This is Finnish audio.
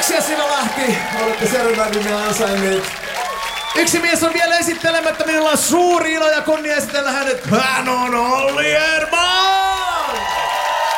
Kiitoksia Sina Lahti. Olette Servän ansainneet. Yksi mies on vielä esittelemättä. Minulla on suuri ilo ja kunnia esitellä hänet. Hän on Olli